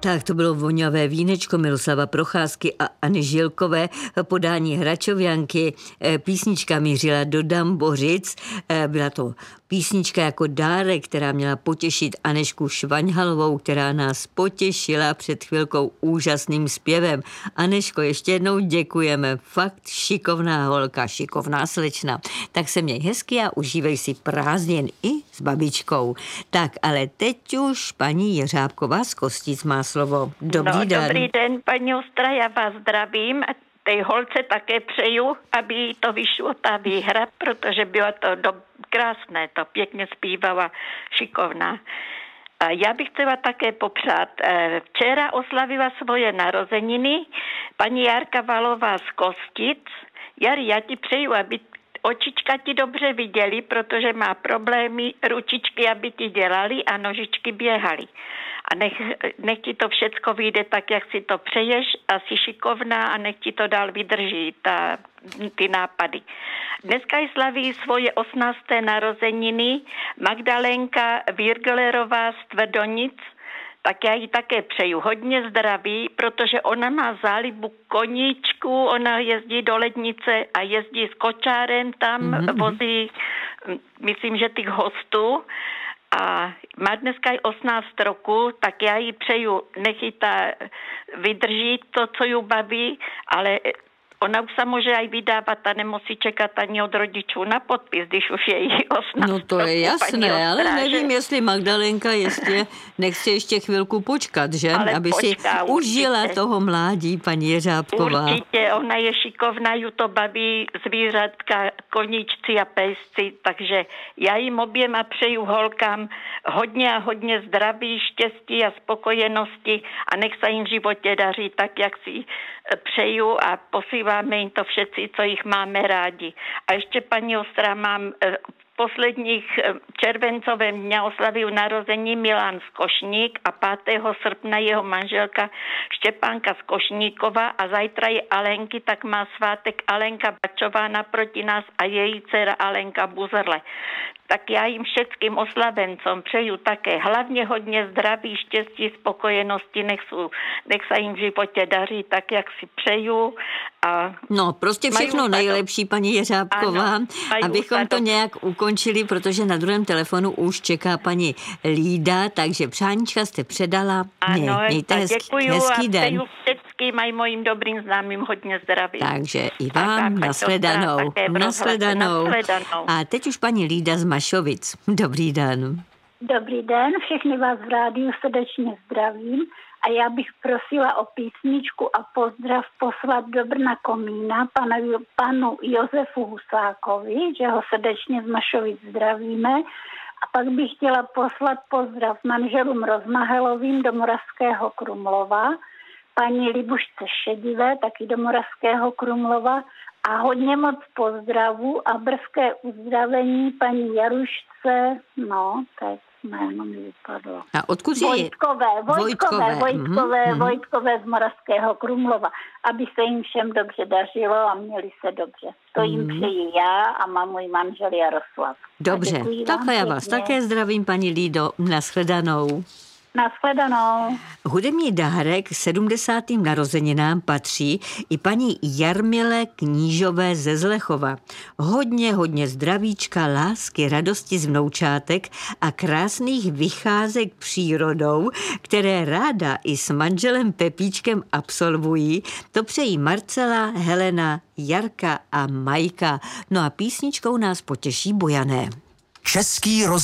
Tak to bylo Voňavé vínečko Miroslava Procházky a Anny Žilkové, podání Hračovjanky. Písnička mířila do Dambořic. Byla to písnička jako dárek, která měla potěšit Anežku Švaňhalovou, která nás potěšila před chvilkou úžasným zpěvem. Anežko, ještě jednou děkujeme. Fakt šikovná holka, šikovná slečna. Tak se měj hezky a užívej si prázdnin i s babičkou. Tak, ale teď už paní Jeřábková z Kostic má slovo. Dobrý den. Dobrý den, paní Ostra, já vás zdravím. Tej holce také přeju, aby jí to vyšlo ta výhra, protože bylo to krásné, to pěkně zpívala, šikovná. A já bych chtěla také popřát. Včera oslavila svoje narozeniny paní Jarka Valová z Kostic. Jari, já ti přeju, aby očička ti dobře viděli, protože má problémy, ručičky, aby ti dělali a nožičky běhaly. A nech ti to všecko vyjde tak, jak si to přeješ, a jsi šikovná a nech ti to dál vydrží, ty nápady. Dneska ji slaví svoje 18. narozeniny Magdalénka Virglerová z Tvrdonic, tak já jí také přeju hodně zdraví, protože ona má zálibu koníčku, ona jezdí do Lednice a jezdí s kočárem tam, vozí, myslím, že těch hostů. A má dneska i 18 roku, tak já jí přeju, nech jí vydrží to, co ju baví, ale ona už se může aj vydávat a nemusí čekat ani od rodičů na podpis, když už je jí 18. No to je jasné, ale nevím, jestli Magdalenka nechce ještě chvilku počkat, že? Ale aby si užila toho mládí, paní Jeřábková. Určitě, ona je šikovná, ju to baví zvířatka, koníčci a pejsci, takže já jim oběma přeju holkám hodně a hodně zdraví, štěstí a spokojenosti a nech se jim v životě daří tak, jak si přeju a posíláme jim to všetci, co jich máme rádi. A ještě, paní Ostrá, mám posledních červencovém dňa oslaví narození Milan Skošník a 5. srpna jeho manželka Štěpánka Skošníková a zajtra je Alenky, tak má svátek Alenka Bačová naproti nás a její dcera Alenka Buzerle. Tak já jim všetkým oslavencom přeju také hlavně hodně zdraví, štěstí, spokojenosti, nech se jim v životě daří tak, jak si přeju. No, prostě všechno nejlepší, paní Jeřábková, abychom to nějak ukončili, protože na druhém telefonu už čeká paní Lída, takže přáníčka jste předala. Ano, mějte hezký den. Přeju všetkým aj mojím dobrým známým hodně zdraví. Takže i vám nashledanou. A teď už paní Lída z Mašovic. Dobrý den. Dobrý den, všechny vás v rádiu srdečně zdravím a já bych prosila o písničku a pozdrav poslat do Brna Komína panu Josefu Husákovi, že ho srdečně z Mašovic zdravíme. A pak bych chtěla poslat pozdrav manželům Rozmahelovým do Moravského Krumlova, paní Libušce Šedivé, taky do Moravského Krumlova a hodně moc pozdravu a brzké uzdravení paní Jarušce, teď jméno mi vypadlo. A odkud je? Vojtkové z Moravského Krumlova, aby se jim všem dobře dařilo a měli se dobře. To jim přeji já a mám můj manžel Jaroslav. Dobře, takhle já vás také zdravím, paní Lído, nashledanou. Nashledanou. Hudební dárek 70. narozeninám patří i paní Jarmile Knížové ze Zlechova. Hodně zdravíčka, lásky, radosti z vnoučátek a krásných vycházek přírodou, které ráda i s manželem Pepíčkem absolvují, to přejí Marcela, Helena, Jarka a Majka. No a písničkou nás potěší Bojané. Český